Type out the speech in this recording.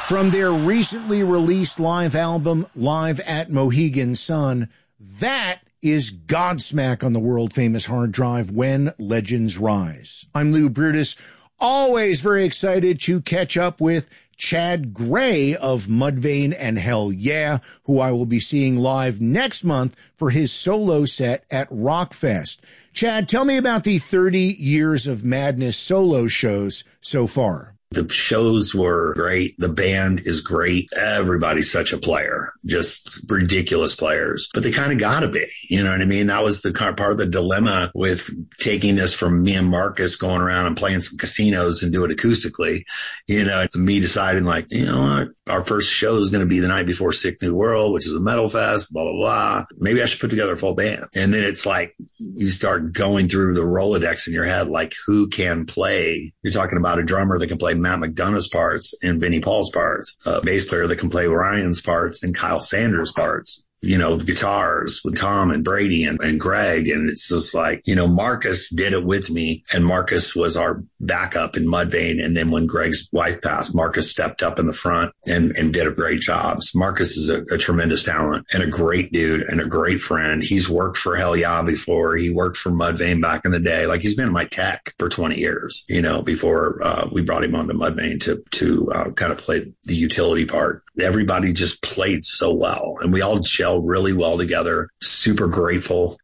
From their recently released live album, Live at Mohegan Sun, that is Godsmack on the world-famous hard drive, When Legends Rise. I'm Lou Brutus, always very excited to catch up with Chad Gray of Mudvayne and Hell Yeah, who I will be seeing live next month for his solo set at Rockfest. Chad, tell me about the 30 Years of Madness solo shows so far. The shows were great. The band is great. Everybody's such a player, just ridiculous players, but they kind of gotta be, you know what I mean? That was the part of the dilemma with taking this from me and Marcus going around and playing some casinos and do it acoustically, you know, me deciding like, you know what, our first show is going to be the night before Sick New World, which is a metal fest, blah, blah, blah. Maybe I should put together a full band. And then it's like, you start going through the Rolodex in your head, like who can play? You're talking about a drummer that can play Matt McDonough's parts and Vinnie Paul's parts, a bass player that can play Ryan's parts and Kyle Sanders' parts. You know, guitars with Tom and Brady and Greg. And it's just like, you know, Marcus did it with me, and Marcus was our backup in Mudvayne. And then when Greg's wife passed, Marcus stepped up in the front and did a great job. So Marcus is a tremendous talent and a great dude and a great friend. He's worked for Hell Yeah before. He worked for Mudvayne back in the day. Like he's been my tech for 20 years, you know, before we brought him onto Mudvayne to kind of play the utility part. Everybody just played so well, and we all gelled really well together. Super grateful